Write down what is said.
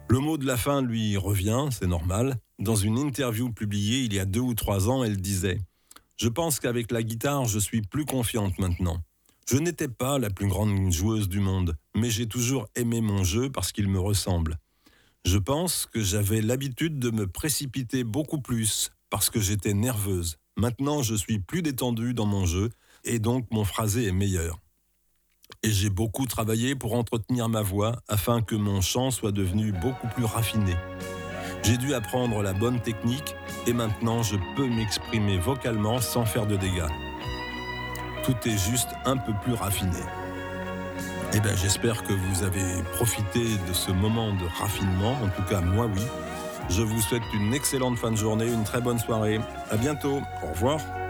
Le mot de la fin lui revient, c'est normal. Dans une interview publiée il y a 2 ou 3 ans, elle disait « Je pense qu'avec la guitare, je suis plus confiante maintenant. Je n'étais pas la plus grande joueuse du monde, mais j'ai toujours aimé mon jeu parce qu'il me ressemble. Je pense que j'avais l'habitude de me précipiter beaucoup plus parce que j'étais nerveuse. Maintenant, je suis plus détendue dans mon jeu et donc mon phrasé est meilleur. Et j'ai beaucoup travaillé pour entretenir ma voix afin que mon chant soit devenu beaucoup plus raffiné. J'ai dû apprendre la bonne technique et maintenant je peux m'exprimer vocalement sans faire de dégâts. Tout est juste un peu plus raffiné. » Eh bien, j'espère que vous avez profité de ce moment de raffinement. En tout cas, moi, oui. Je vous souhaite une excellente fin de journée, une très bonne soirée. À bientôt. Au revoir.